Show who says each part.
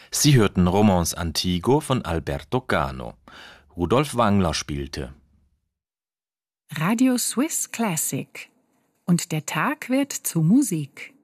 Speaker 1: Sie hörten Romance Antigo von Alberto Cano. Rudolf Wangler spielte.
Speaker 2: Radio Swiss Classic. Und der Tag wird zu Musik.